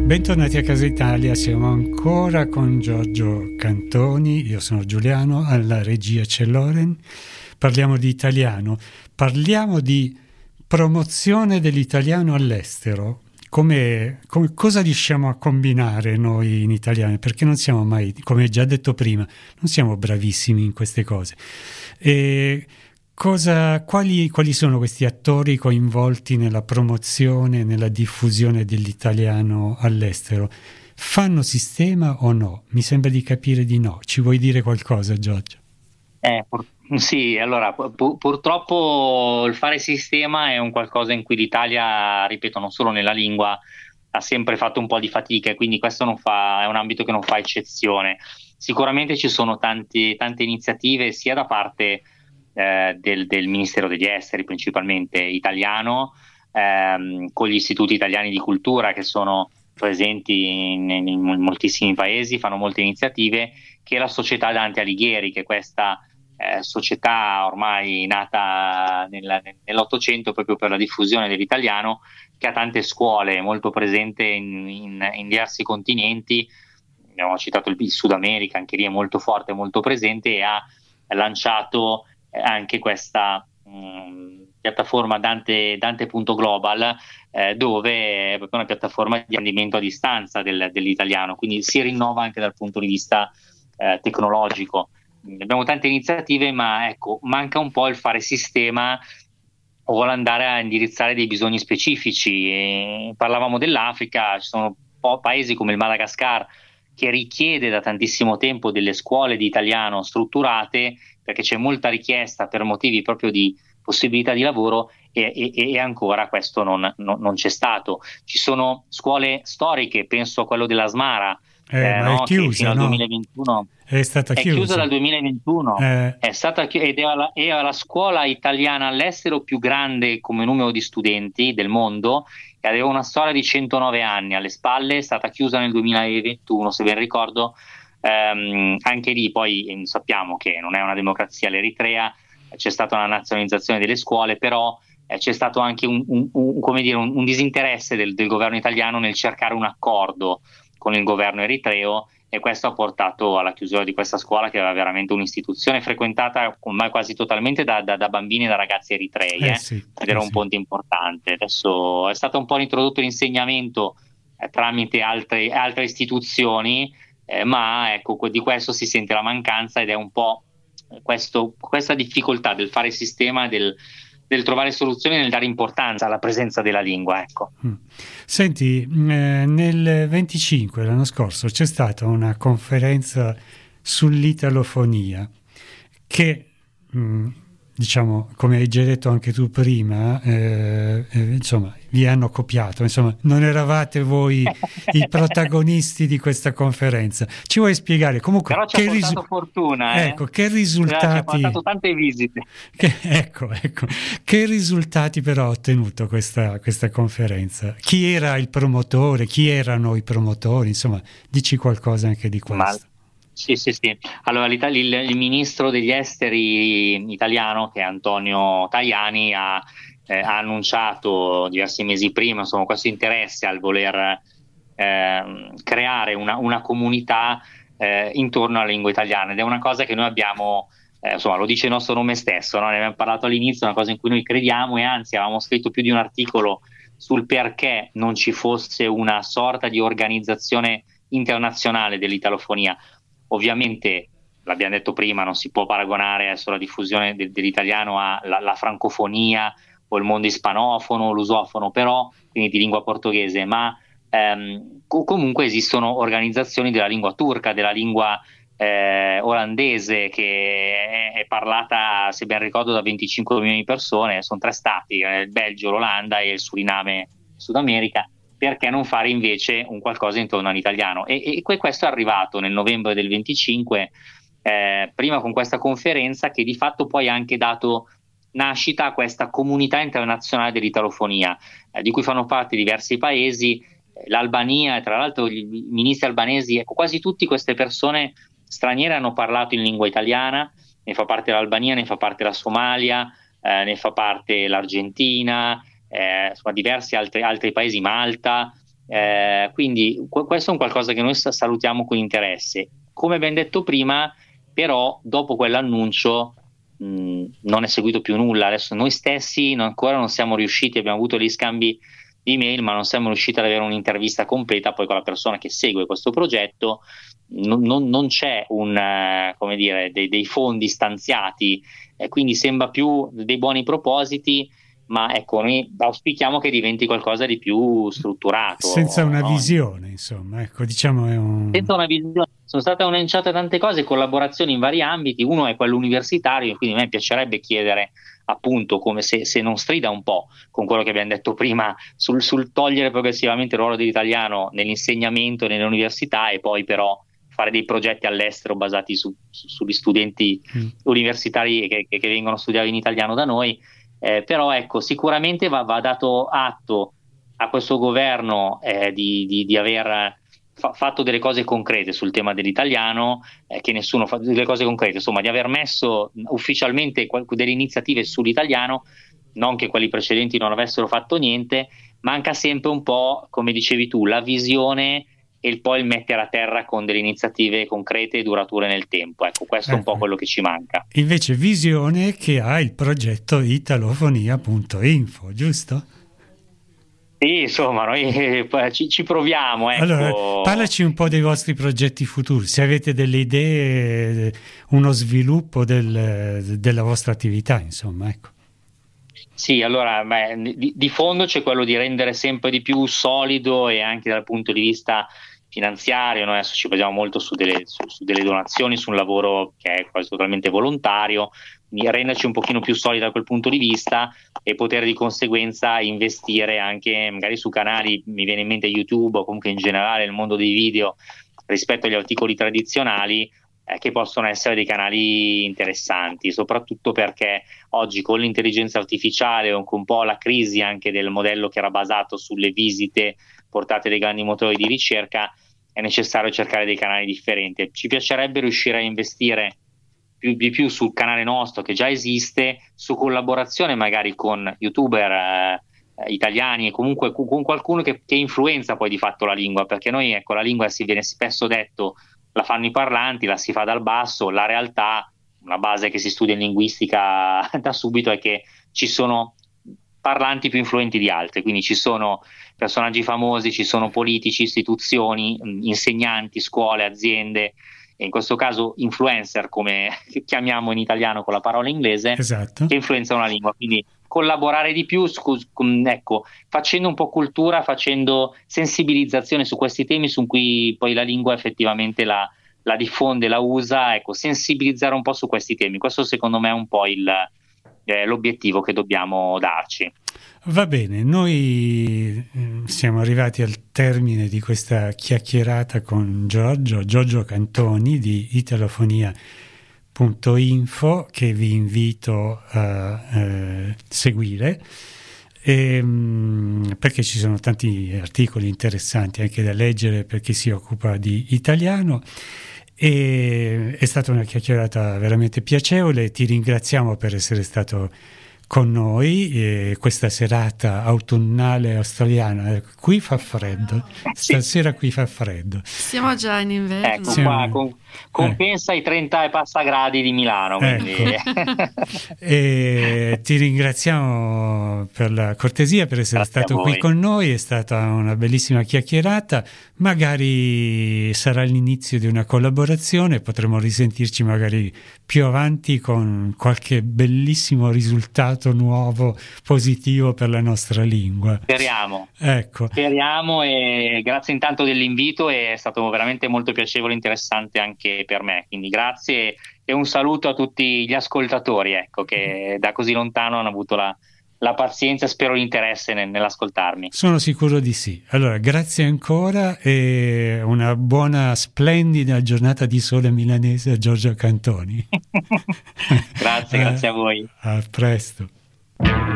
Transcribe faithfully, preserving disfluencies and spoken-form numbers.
Bentornati a Casa Italia, siamo ancora con Giorgio Cantoni, io sono Giuliano, alla regia c'è Loren, parliamo di italiano, parliamo di promozione dell'italiano all'estero, come, come cosa riusciamo a combinare noi in italiano, perché non siamo mai, come già detto prima, non siamo bravissimi in queste cose. E Cosa, quali, quali sono questi attori coinvolti nella promozione, nella diffusione dell'italiano all'estero? Fanno sistema o no? Mi sembra di capire di no. Ci vuoi dire qualcosa, Giorgio? Eh, pur- sì, allora pu- purtroppo il fare sistema è un qualcosa in cui l'Italia, ripeto, non solo nella lingua, ha sempre fatto un po' di fatica e quindi questo non fa, è un ambito che non fa eccezione. Sicuramente ci sono tanti, tante iniziative sia da parte eh, del, del Ministero degli Esteri, principalmente italiano, ehm, con gli istituti italiani di cultura che sono presenti in, in moltissimi paesi, fanno molte iniziative, che la Società Dante Alighieri, che è questa eh, società ormai nata nella, nell'Ottocento proprio per la diffusione dell'italiano, che ha tante scuole, molto presente in, in, in diversi continenti. Abbiamo citato il, il Sud America, anche lì è molto forte, molto presente, e ha lanciato eh, anche questa mh, piattaforma Dante, Dante.global, eh, dove è proprio una piattaforma di apprendimento a distanza del, dell'italiano, quindi si rinnova anche dal punto di vista eh, tecnologico. Abbiamo tante iniziative, ma ecco, manca un po' il fare sistema o vuole andare a indirizzare dei bisogni specifici. E parlavamo dell'Africa, ci sono po- paesi come il Madagascar che richiede da tantissimo tempo delle scuole di italiano strutturate, perché c'è molta richiesta per motivi proprio di possibilità di lavoro e, e, e ancora questo non, non, non c'è stato. Ci sono scuole storiche, penso a quello della Smara, Eh, eh, ma è no? Che fino chiusa, al no? duemilaventuno È stata è chiusa chiusa. dal duemilaventuno, Eh, è stata chi- ed è la, è la scuola italiana all'estero più grande come numero di studenti del mondo, che aveva una storia di centonove anni alle spalle, è stata chiusa nel duemilaventuno, se ben ricordo. Ehm, anche lì poi eh, sappiamo che non è una democrazia l'Eritrea, c'è stata una nazionalizzazione delle scuole, però eh, c'è stato anche un, un- un- come dire, un, un disinteresse del, del governo italiano nel cercare un accordo con il governo eritreo, e questo ha portato alla chiusura di questa scuola, che era veramente un'istituzione frequentata ormai quasi totalmente da, da, da bambini e da ragazzi eritrei, eh eh, sì, ed eh era un sì. ponte importante. Adesso è stato un po' introdotto l'insegnamento eh, tramite altre, altre istituzioni, eh, ma ecco, di questo si sente la mancanza, ed è un po' questo, questa difficoltà del fare sistema, del, del trovare soluzioni, nel dare importanza alla presenza della lingua, ecco. Mm. Senti, eh, nel venticinque, l'anno scorso, c'è stata una conferenza sull'italofonia che, mh, diciamo, come hai già detto anche tu prima, eh, eh, insomma, vi hanno copiato, insomma, non eravate voi i protagonisti di questa conferenza. Ci vuoi spiegare comunque Però ci ha che, risu- portato fortuna, eh? ecco, che Cioè, ci ha portato risultati, tante visite. che, ecco, ecco, che risultati però ha ottenuto questa, questa conferenza? Chi era il promotore? Chi erano i promotori? Insomma, dici qualcosa anche di Ma questo. sì, sì, sì. Allora, l'Italia- il, il ministro degli esteri italiano, che è Antonio Tajani, ha, eh, ha annunciato diversi mesi prima, insomma, questo interesse al voler ehm, creare una, una comunità eh, intorno alla lingua italiana, ed è una cosa che noi abbiamo, eh, insomma, lo dice il nostro nome stesso, no? Ne abbiamo parlato all'inizio, è una cosa in cui noi crediamo, e anzi avevamo scritto più di un articolo sul perché non ci fosse una sorta di organizzazione internazionale dell'italofonia. Ovviamente, l'abbiamo detto prima, non si può paragonare adesso la diffusione de- dell'italiano alla francofonia o il mondo ispanofono, lusofono, però, quindi di lingua portoghese, ma ehm, co- comunque esistono organizzazioni della lingua turca, della lingua eh, olandese, che è, è parlata, se ben ricordo, da venticinque milioni di persone, sono tre stati, eh, il Belgio, l'Olanda e il Suriname, Sud America. Perché non fare invece un qualcosa intorno all'italiano? E, e questo è arrivato nel novembre del venticinque, eh, prima con questa conferenza, che di fatto poi ha anche dato nascita a questa comunità internazionale dell'italofonia, eh, di cui fanno parte diversi paesi, eh, l'Albania, e tra l'altro i ministri albanesi, ecco, quasi tutte queste persone straniere hanno parlato in lingua italiana. Ne fa parte l'Albania, ne fa parte la Somalia, eh, ne fa parte l'Argentina, eh, insomma, diversi altri, altri paesi, Malta, Eh, quindi questo è un qualcosa che noi salutiamo con interesse. Come abbiamo detto prima, però dopo quell'annuncio mh, non è seguito più nulla. Adesso noi stessi non, ancora non siamo riusciti, abbiamo avuto degli scambi di email, ma non siamo riusciti ad avere un'intervista completa poi con la persona che segue questo progetto. Non, non, non c'è un, uh, come dire, dei, dei fondi stanziati, eh, quindi sembra più dei buoni propositi, ma ecco, noi auspichiamo che diventi qualcosa di più strutturato. Senza una no? visione, insomma, ecco, diciamo è un... Senza una visione. Sono state annunciate tante cose, collaborazioni in vari ambiti, uno è quello universitario, quindi a me piacerebbe chiedere appunto come se, se non strida un po' con quello che abbiamo detto prima sul, sul togliere progressivamente il ruolo dell'italiano nell'insegnamento e nelle università e poi però fare dei progetti all'estero basati su, su, sugli studenti mm. universitari che, che vengono a studiare in italiano da noi. Eh, però ecco, sicuramente va, va dato atto a questo governo eh, di, di, di aver fa, fatto delle cose concrete sul tema dell'italiano, eh, che nessuno fa delle cose concrete, insomma di aver messo ufficialmente qual- delle iniziative sull'italiano, non che quelli precedenti non avessero fatto niente. Manca sempre un po', come dicevi tu, la visione e il poi il mettere a terra con delle iniziative concrete e durature nel tempo. Ecco, questo ecco. è un po' quello che ci manca. Invece visione che ha il progetto italofonia punto info, giusto? Sì, insomma, noi eh, ci, ci proviamo. Ecco. Allora, parlaci un po' dei vostri progetti futuri, se avete delle idee, uno sviluppo del, della vostra attività, insomma, ecco. Sì, allora beh, di, di fondo c'è quello di rendere sempre di più solido e anche dal punto di vista finanziario. Noi adesso ci basiamo molto su delle, su, su delle donazioni, su un lavoro che è quasi totalmente volontario, di renderci un pochino più solidi da quel punto di vista e poter di conseguenza investire anche magari su canali, mi viene in mente YouTube o comunque in generale nel mondo dei video rispetto agli articoli tradizionali, eh, che possono essere dei canali interessanti, soprattutto perché oggi con l'intelligenza artificiale o con un po' la crisi anche del modello che era basato sulle visite portate dai grandi motori di ricerca, è necessario cercare dei canali differenti. Ci piacerebbe riuscire a investire più di più sul canale nostro che già esiste, su collaborazione magari con youtuber eh, italiani e comunque con qualcuno che, che influenza poi di fatto la lingua, perché noi ecco la lingua si viene spesso detto la fanno i parlanti, la si fa dal basso. La realtà, una base che si studia in linguistica da subito, è che ci sono parlanti più influenti di altri, quindi ci sono personaggi famosi, ci sono politici, istituzioni, insegnanti, scuole, aziende, e in questo caso influencer, come chiamiamo in italiano con la parola inglese, esatto, che influenzano la lingua. Quindi collaborare di più, scus- ecco, facendo un po' cultura, facendo sensibilizzazione su questi temi su cui poi la lingua effettivamente la, la diffonde, la usa, ecco, sensibilizzare un po' su questi temi. Questo secondo me è un po' il, eh, l'obiettivo che dobbiamo darci. Va bene, noi siamo arrivati al termine di questa chiacchierata con Giorgio, Giorgio Cantoni di italofonia punto info, che vi invito a eh, seguire, e, perché ci sono tanti articoli interessanti anche da leggere per chi si occupa di italiano. E è stata una chiacchierata veramente piacevole, ti ringraziamo per essere stato con noi eh, questa serata autunnale australiana. Qui fa freddo, stasera qui fa freddo, siamo già in inverno. Ecco, siamo... qua con, compensa eh. i trenta e passa gradi di Milano, quindi... ecco. E ti ringraziamo per la cortesia, per essere Grazie stato qui con noi. È stata una bellissima chiacchierata, magari sarà l'inizio di una collaborazione, potremo risentirci magari più avanti con qualche bellissimo risultato nuovo, positivo per la nostra lingua. Speriamo. Ecco. Speriamo, e grazie intanto dell'invito, è stato veramente molto piacevole e interessante anche per me, quindi grazie e un saluto a tutti gli ascoltatori, ecco, che da così lontano hanno avuto la, la pazienza, spero l'interesse nel, nell'ascoltarmi. Sono sicuro di sì. Allora, grazie ancora e una buona, splendida giornata di sole milanese a Giorgio Cantoni. Grazie, grazie a voi. A presto.